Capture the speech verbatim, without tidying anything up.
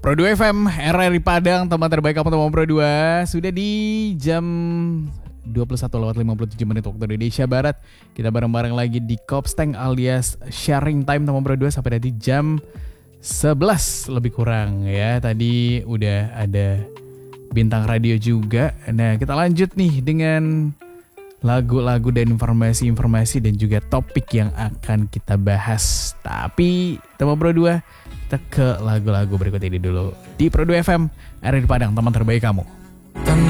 Pro dua F M, R R I Padang, teman terbaik kamu teman Pro dua. Sudah di jam dua puluh satu lewat lima puluh tujuh menit waktu Indonesia Barat. Kita bareng-bareng lagi di Kopsteng alias Sharing Time teman Pro dua sampai nanti jam sebelas lebih kurang ya. Tadi udah ada bintang radio juga. Nah, kita lanjut nih dengan lagu-lagu dan informasi-informasi dan juga topik yang akan kita bahas. Tapi teman Pro dua, kita ke lagu-lagu berikut ini dulu di Pro dua F M, R R I Padang, teman terbaik kamu.